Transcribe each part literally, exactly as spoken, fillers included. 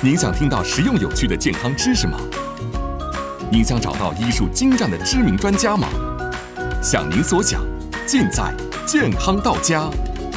您想听到实用有趣的健康知识吗？您想找到医术精湛的知名专家吗？想您所想，尽在健康到家。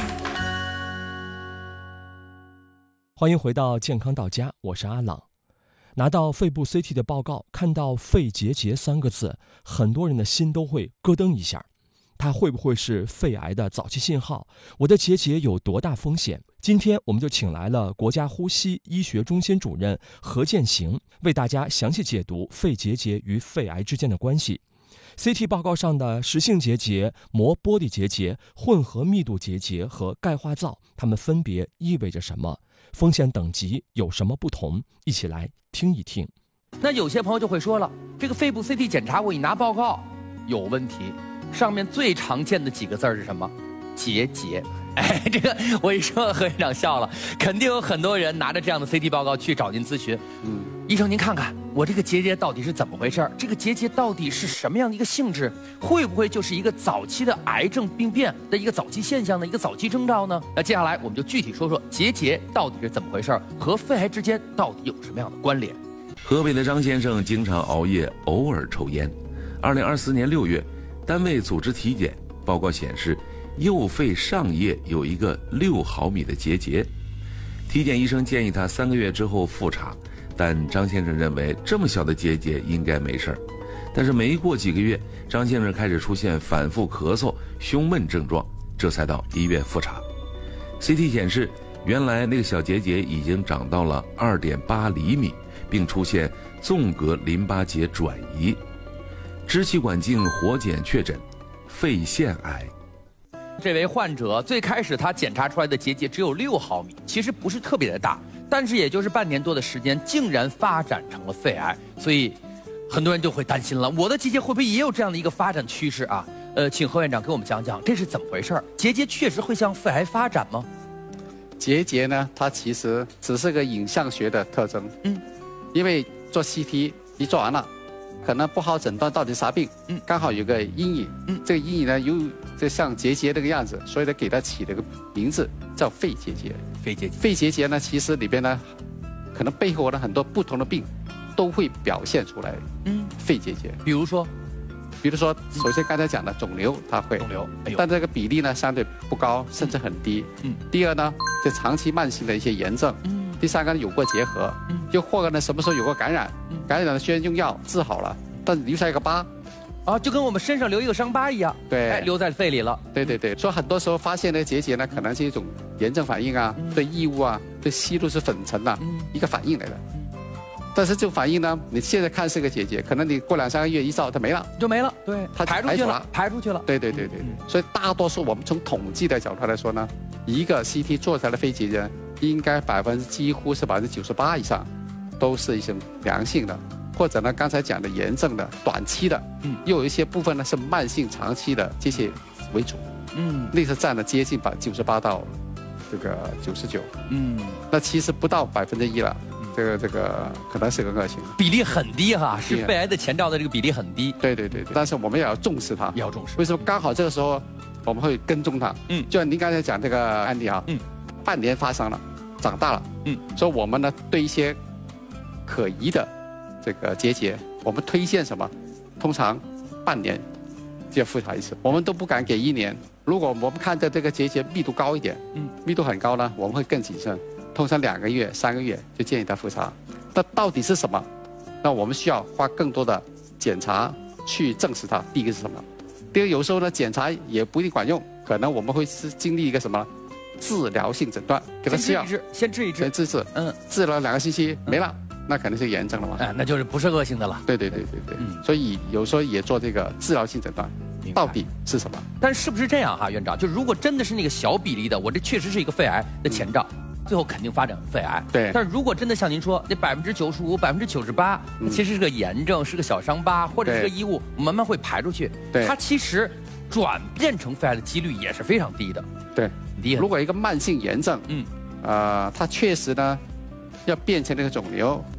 欢迎回到健康到家，我是阿朗。拿到肺部 C T 的报告，看到肺结节三个字，很多人的心都会咯噔一下。它会不会是肺癌的早期信号？我的结节有多大风险？今天我们就请来了国家呼吸医学中心主任何建行，为大家详细解读肺结节与肺癌之间的关系。C T 报告上的实性结节、膜玻璃结节、混合密度结节和钙化灶，它们分别意味着什么？风险等级有什么不同？一起来听一听。 那有些朋友就会说了，这个肺部 C T 检查我一拿报告有问题，上面最常见的几个字是什么？结节。哎，这个我一说，何院长笑了，肯定有很多人拿着这样的 C T 报告去找您咨询。嗯，医生您看看我这个结节到底是怎么回事？这个结节到底是什么样的一个性质？会不会就是一个早期的癌症病变的一个早期现象的一个早期征兆呢？那接下来我们就具体说说结节到底是怎么回事，和肺癌之间到底有什么样的关联？ 河北的张先生经常熬夜，偶尔抽烟。二零二四年六月，单位组织体检，报告显示右肺上叶有一个六毫米的结节。体检医生建议他三个月之后复查，但张先生认为这么小的结节应该没事儿。但是没过几个月，张先生开始出现反复咳嗽、胸闷症状，这才到医院复查。C T 显示，原来那个小结节已经长到了 二点八厘米，并出现纵隔淋巴结转移。支气管镜活检确诊肺腺癌。 这位患者最开始他检查出来的结节只有六毫米，其实不是特别的大，但是也就是半年多的时间，竟然发展成了肺癌，所以很多人就会担心了，我的结节会不会也有这样的一个发展趋势啊？呃，请何院长给我们讲讲这是怎么回事？结节确实会向肺癌发展吗？ 结节呢，它其实只是个影像学的特征，嗯，因为做 C T 一做完了，可能不好诊断到底啥病，嗯，刚好有个阴影，嗯，这个阴影呢有就像结节这个样子，所以呢给它起了个名字叫肺结节。 肺结节， 肺结节呢，其实里边呢，可能背后的很多不同的病都会表现出来，嗯，肺结节。 比如说， 比如说，首先刚才讲的肿瘤，它会肿瘤，哎呦， 但这个比例呢相对不高，甚至很低。嗯，第二呢，就长期慢性的一些炎症。嗯，第三个呢有过结核，嗯，又或者呢什么时候有过感染，嗯，感染了虽然用药治好了，但留下一个疤。 啊，就跟我们身上留一个伤疤一样， 对， 哎，留在肺里了。 对对对，所以很多时候发现的结节呢，可能是一种炎症反应啊，嗯、对异物啊，对吸入式粉尘呐、啊，嗯、一个反应来的。嗯、但是这种反应呢，你现在看是个结节，可能你过两三个月一照它没了， 就没了。对， 它排出去了，排出去了。 对对对对对，嗯、所以大多数我们从统计的角度来说呢，一个 C T 做出来的肺结节，应该百分之几乎是百分之九十八以上，都是一些良性的。或者呢，刚才讲的炎症的、短期的，嗯，又有一些部分呢是慢性、长期的这些为主，嗯，那是占了接近百九十八到这个九十九，嗯，那其实不到百分之一了，这个这个可能是个恶性， 比例很低哈，是肺癌的前兆的这个比例很低， 对对对对，但是我们也要重视它， 要重视。 为什么？刚好这个时候我们会跟踪它，嗯，就像您刚才讲这个案例啊，嗯，半年发生了，长大了，嗯，所以我们呢对一些可疑的这个结节，我们推荐什么？通常半年就要复查一次，我们都不敢给一年。如果我们看到这个结节密度高一点，嗯，密度很高呢，我们会更谨慎。通常两个月、三个月就建议他复查。那到底是什么？那我们需要花更多的检查去证实它。第一个是什么？第二个有时候呢，检查也不一定管用，可能我们会是经历一个什么治疗性诊断，给他吃药， 先治一治， 先治治，嗯，治了两个星期没了。那肯定是炎症了嘛？ 哎，那就是不是恶性的了。 对对对对对，嗯，所以有时候也做这个治疗性诊断，到底是什么？ 但是不是这样哈，院长？就如果真的是那个小比例的，我这确实是一个肺癌的前兆，嗯、最后肯定发展肺癌。 对。 但是如果真的像您说，那百分之九十五、百分之九十八，其实是个炎症，是个小伤疤，或者是个异物，慢慢会排出去。 对。 它其实转变成肺癌的几率也是非常低的。 对。 低。 如果一个慢性炎症，嗯，呃，它确实呢要变成那个肿瘤。